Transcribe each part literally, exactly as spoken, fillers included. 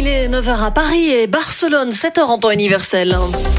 Il est neuf heures à Paris et Barcelone, sept heures en temps universel.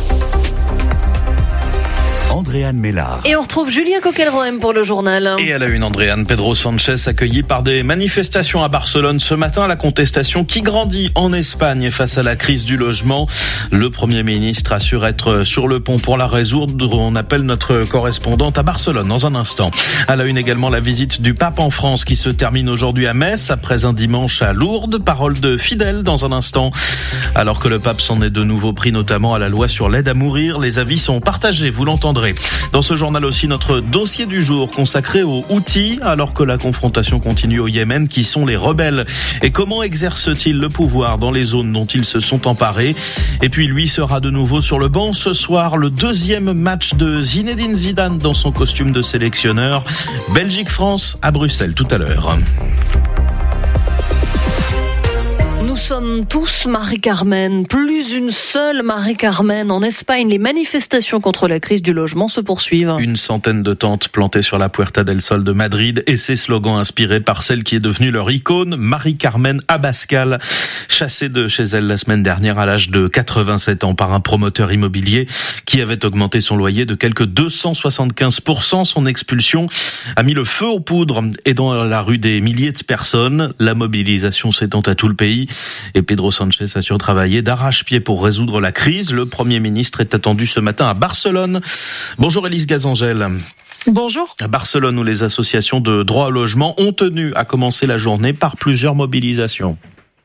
Andréane Mélard. Et on retrouve Julien Coquelroem pour le journal. Et à la une, Andréane, Pedro Sanchez accueilli par des manifestations à Barcelone ce matin. La contestation qui grandit en Espagne face à la crise du logement. Le Premier ministre assure être sur le pont pour la résoudre. On appelle notre correspondante à Barcelone dans un instant. À la une également, la visite du pape en France qui se termine aujourd'hui à Metz après un dimanche à Lourdes. Parole de fidèles dans un instant. Alors que le pape s'en est de nouveau pris notamment à la loi sur l'aide à mourir, les avis sont partagés, vous l'entendrez. Dans ce journal aussi, notre dossier du jour consacré aux Houthis, alors que la confrontation continue au Yémen. Qui sont les rebelles et comment exercent-ils le pouvoir dans les zones dont ils se sont emparés? Et puis lui sera de nouveau sur le banc ce soir. Le deuxième match de Zinedine Zidane dans son costume de sélectionneur. Belgique-France à Bruxelles tout à l'heure. Nous sommes tous Marie-Carmen, plus une seule Marie-Carmen. En Espagne, les manifestations contre la crise du logement se poursuivent. Une centaine de tentes plantées sur la Puerta del Sol de Madrid et ses slogans inspirés par celle qui est devenue leur icône, Marie-Carmen Abascal, chassée de chez elle la semaine dernière à l'âge de quatre-vingt-sept ans par un promoteur immobilier qui avait augmenté son loyer de quelque deux cent soixante-quinze pour cent. Son expulsion a mis le feu aux poudres et dans la rue des milliers de personnes. La mobilisation s'étend à tout le pays. Et Pedro Sanchez assure travailler d'arrache-pied pour résoudre la crise. Le Premier ministre est attendu ce matin à Barcelone. Bonjour Élise Gazangel. Bonjour. À Barcelone, où les associations de droit au logement ont tenu à commencer la journée par plusieurs mobilisations.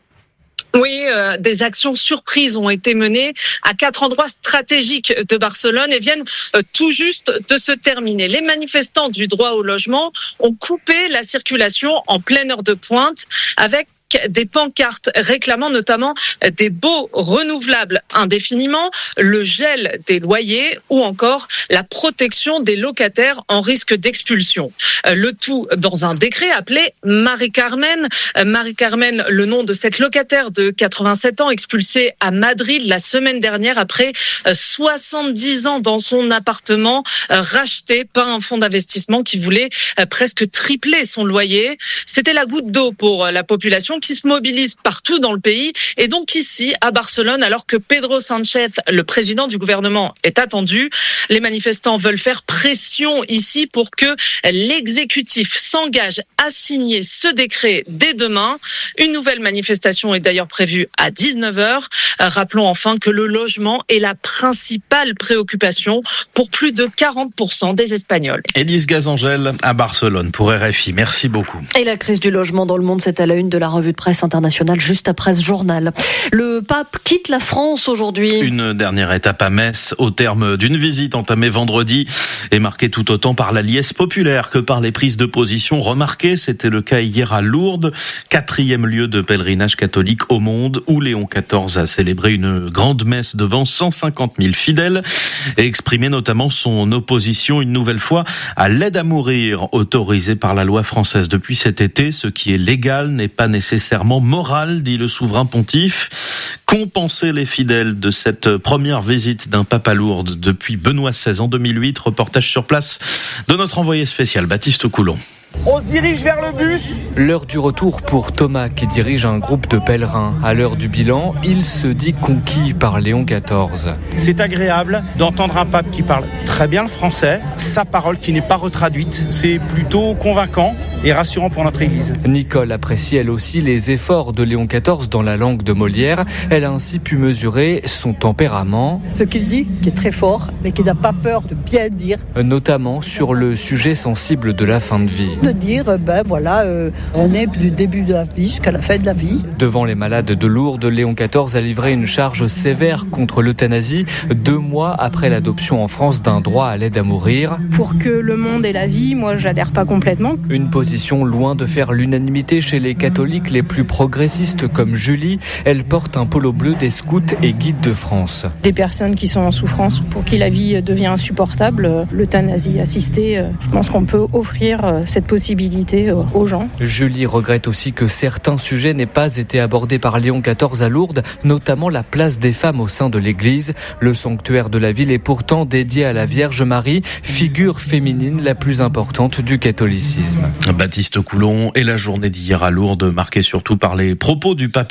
Oui, euh, des actions surprises ont été menées à quatre endroits stratégiques de Barcelone et viennent euh, tout juste de se terminer. Les manifestants du droit au logement ont coupé la circulation en pleine heure de pointe avec des pancartes réclamant notamment des baux renouvelables indéfiniment, le gel des loyers ou encore la protection des locataires en risque d'expulsion. Le tout dans un décret appelé Marie-Carmen. Marie-Carmen, le nom de cette locataire de quatre-vingt-sept ans expulsée à Madrid la semaine dernière après soixante-dix ans dans son appartement racheté par un fonds d'investissement qui voulait presque tripler son loyer. C'était la goutte d'eau pour la population qui se mobilise partout dans le pays et donc ici à Barcelone, alors que Pedro Sanchez, le président du gouvernement, est attendu. Les manifestants veulent faire pression ici pour que l'exécutif s'engage à signer ce décret dès demain. Une nouvelle manifestation est d'ailleurs prévue à dix-neuf heures. Rappelons enfin que le logement est la principale préoccupation pour plus de quarante pour cent des Espagnols. Élise Gazangel à Barcelone pour R F I. Merci beaucoup. Et la crise du logement dans le monde, c'est à la une de la revue de presse internationale juste après ce journal. Le pape quitte la France aujourd'hui. Une dernière étape à Metz au terme d'une visite entamée vendredi et marquée tout autant par la liesse populaire que par les prises de position remarquées. C'était le cas hier à Lourdes, quatrième lieu de pèlerinage catholique au monde où Léon quatorze a célébré une grande messe devant cent cinquante mille fidèles et exprimé notamment son opposition une nouvelle fois à l'aide à mourir autorisée par la loi française depuis cet été. Ce qui est légal n'est pas nécessairement moral, dit le souverain pontife. Compenser les fidèles de cette première visite d'un pape à Lourdes depuis Benoît seize en deux mille huit. Reportage sur place de notre envoyé spécial Baptiste Coulon. On se dirige vers le bus. L'heure du retour pour Thomas qui dirige un groupe de pèlerins. À l'heure du bilan, il se dit conquis par Léon quatorze. C'est agréable d'entendre un pape qui parle très bien le français, sa parole qui n'est pas retraduite. C'est plutôt convaincant et rassurant pour notre Église. Nicole apprécie elle aussi les efforts de Léon quatorze dans la langue de Molière. Elle a ainsi pu mesurer son tempérament. Ce qu'il dit, qui est très fort, mais qui n'a pas peur de bien dire. Notamment sur le sujet sensible de la fin de vie. De dire, ben voilà, euh, on est du début de la vie jusqu'à la fin de la vie. Devant les malades de Lourdes, Léon quatorze a livré une charge sévère contre l'euthanasie, deux mois après l'adoption en France d'un droit à l'aide à mourir. Pour que le monde ait la vie, moi j'adhère pas complètement. Une position loin de faire l'unanimité chez les catholiques les plus progressistes comme Julie. Elle porte un polo bleu des scouts et guides de France. Des personnes qui sont en souffrance, pour qui la vie devient insupportable, l'euthanasie assistée, je pense qu'on peut offrir cette possibilité aux gens. Julie regrette aussi que certains sujets n'aient pas été abordés par Léon quatorze à Lourdes, notamment la place des femmes au sein de l'église. Le sanctuaire de la ville est pourtant dédié à la Vierge Marie, figure féminine la plus importante du catholicisme. Baptiste Coulon et la journée d'hier à Lourdes, marquée surtout par les propos du pape